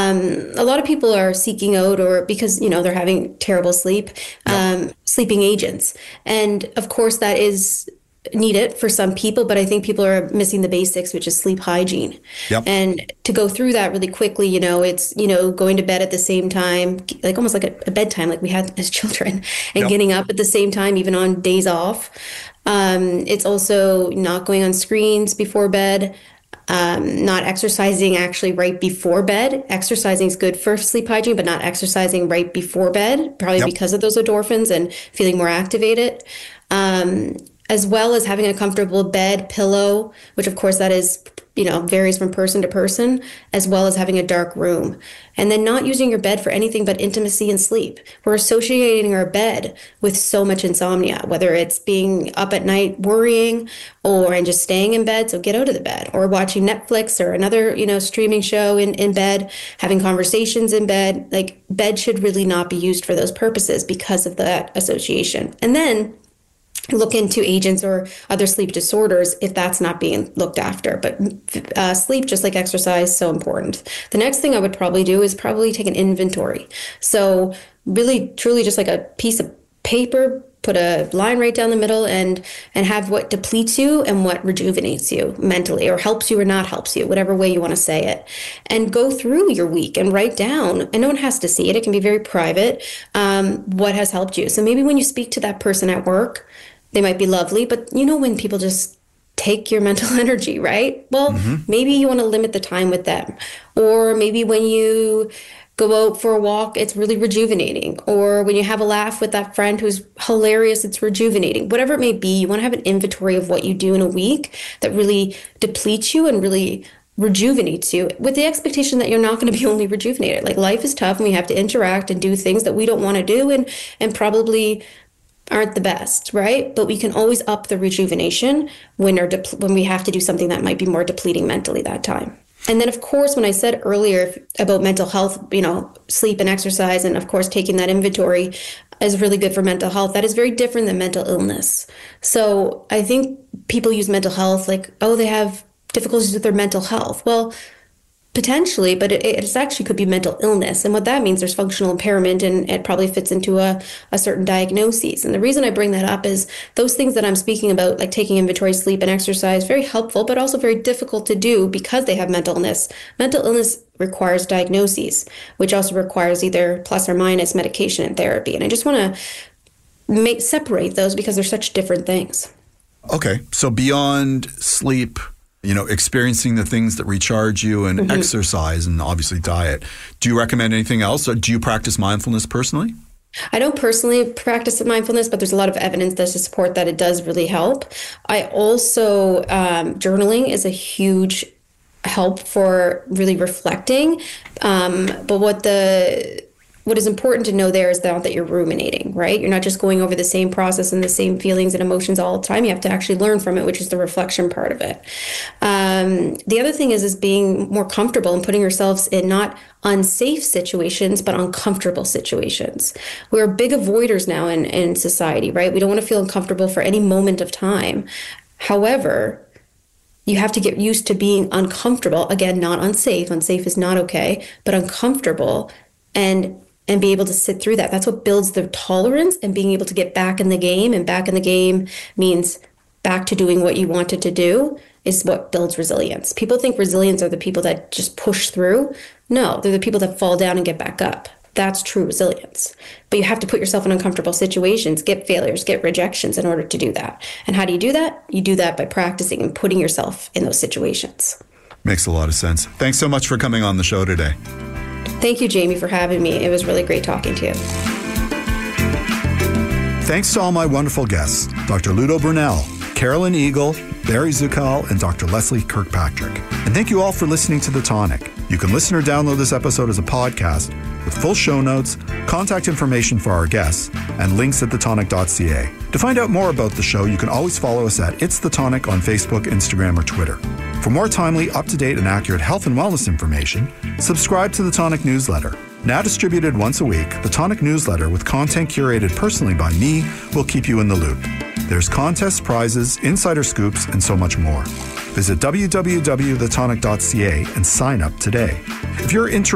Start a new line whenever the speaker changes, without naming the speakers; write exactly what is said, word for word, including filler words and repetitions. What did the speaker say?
Um, a lot of people are seeking out, or because, you know, they're having terrible sleep, um, yep. sleeping agents. And of course that is needed for some people, but I think people are missing the basics, which is sleep hygiene.
Yep.
And to go through that really quickly, you know, it's, you know, going to bed at the same time, like almost like a, a bedtime, like we had as children, and yep. getting up at the same time, even on days off. Um, it's also not going on screens before bed. Um, not exercising actually right before bed. Exercising is good for sleep hygiene, but not exercising right before bed, probably yep. because of those endorphins and feeling more activated. Um, as well as having a comfortable bed, pillow, which of course that is, you know, varies from person to person, as well as having a dark room. And then not using your bed for anything but intimacy and sleep. We're associating our bed with so much insomnia, whether it's being up at night worrying or and just staying in bed. So get out of the bed, or watching Netflix or another, you know, streaming show in, in bed, having conversations in bed. Like, bed should really not be used for those purposes because of that association. And then look into agents or other sleep disorders if that's not being looked after. But uh, sleep, just like exercise, so important. The next thing I would probably do is probably take an inventory. So really, truly just like a piece of paper, put a line right down the middle, and and have what depletes you and what rejuvenates you mentally, or helps you or not helps you, whatever way you want to say it. And go through your week and write down, and no one has to see it, it can be very private, um, what has helped you. So maybe when you speak to that person at work, they might be lovely, but you know when people just take your mental energy, right? Well, mm-hmm. maybe you want to limit the time with them. Or maybe when you go out for a walk, it's really rejuvenating. Or when you have a laugh with that friend who's hilarious, it's rejuvenating. Whatever it may be, you want to have an inventory of what you do in a week that really depletes you and really rejuvenates you, with the expectation that you're not going to be only rejuvenated. Like, life is tough and we have to interact and do things that we don't want to do and and probably aren't the best, right? But we can always up the rejuvenation when, our de- when we have to do something that might be more depleting mentally that time. And then, of course, when I said earlier about mental health, you know, sleep and exercise, and of course, taking that inventory is really good for mental health. That is very different than mental illness. So I think people use mental health like, oh, they have difficulties with their mental health. Well, potentially, but it, it actually could be mental illness. And what that means, there's functional impairment, and it probably fits into a, a certain diagnosis. And the reason I bring that up is those things that I'm speaking about, like taking inventory, sleep, and exercise, very helpful, but also very difficult to do because they have mental illness. Mental illness requires diagnoses, which also requires either plus or minus medication and therapy. And I just want to make separate those because they're such different things.
Okay. So beyond sleep, you know, experiencing the things that recharge you, and mm-hmm. exercise, and obviously diet, do you recommend anything else? Or do you practice mindfulness personally?
I don't personally practice mindfulness, but there's a lot of evidence that to support that it does really help. I also, um, journaling is a huge help for really reflecting. Um, but what the What is important to know there is that, that you're ruminating, right? You're not just going over the same process and the same feelings and emotions all the time. You have to actually learn from it, which is the reflection part of it. Um, the other thing is, is being more comfortable and putting yourselves in not unsafe situations, but uncomfortable situations. We're big avoiders now in, in society, right? We don't want to feel uncomfortable for any moment of time. However, you have to get used to being uncomfortable. Again, not unsafe. Unsafe is not okay, but uncomfortable, and and be able to sit through that. That's what builds the tolerance, and being able to get back in the game. And back in the game means back to doing what you wanted to do is what builds resilience. People think resilience are the people that just push through. No, they're the people that fall down and get back up. That's true resilience. But you have to put yourself in uncomfortable situations, get failures, get rejections in order to do that. And how do you do that? You do that by practicing and putting yourself in those situations.
Makes a lot of sense. Thanks so much for coming on the show today.
Thank you, Jamie, for having me. It was really great talking to you.
Thanks to all my wonderful guests, Doctor Ludo Brunel, Carolyn Eagle, Barry Zucal, and Doctor Leslie Kirkpatrick. And thank you all for listening to The Tonic. You can listen or download this episode as a podcast with full show notes, contact information for our guests, and links at the tonic dot c a. To find out more about the show, you can always follow us at It's The Tonic on Facebook, Instagram, or Twitter. For more timely, up-to-date, and accurate health and wellness information, subscribe to The Tonic newsletter. Now distributed once a week, The Tonic newsletter, with content curated personally by me, will keep you in the loop. There's contests, prizes, insider scoops, and so much more. Visit w w w dot the tonic dot c a and sign up today. If you're interested